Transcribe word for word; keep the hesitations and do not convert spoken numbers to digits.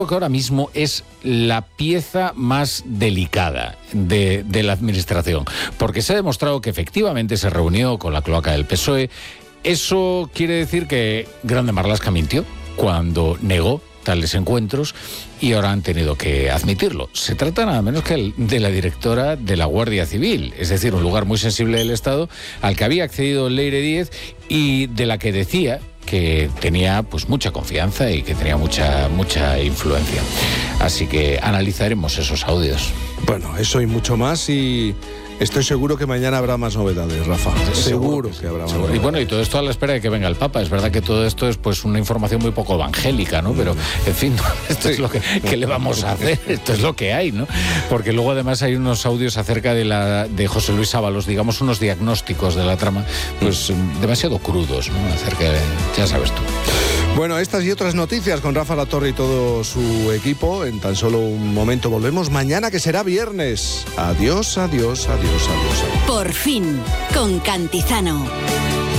que ahora mismo es la pieza más delicada de, de la administración, porque se ha demostrado que efectivamente se reunió con la cloaca del P S O E. Eso quiere decir que Grande Marlaska mintió cuando negó tales encuentros y ahora han tenido que admitirlo. Se trata nada menos que de la directora de la Guardia Civil, es decir, un lugar muy sensible del Estado al que había accedido Leire Díez y de la que decía que tenía pues mucha confianza y que tenía mucha mucha influencia. Así que analizaremos esos audios. Bueno, eso y mucho más, y estoy seguro que mañana habrá más novedades, Rafa. Seguro, seguro que, que habrá más novedades. Y bueno, y todo esto a la espera de que venga el Papa. Es verdad que todo esto es pues una información muy poco evangélica, ¿no? Pero, en fin, esto sí. es lo que, que le vamos a hacer. Esto es lo que hay, ¿no? Porque luego además hay unos audios acerca de la de José Luis Ábalos, digamos unos diagnósticos de la trama, pues demasiado crudos, ¿no? Acerca de, ya sabes tú. Bueno, estas y otras noticias con Rafa Latorre y todo su equipo. En tan solo un momento volvemos mañana, que será viernes. Adiós, adiós, adiós, adiós. adiós. Por fin, con Cantizano.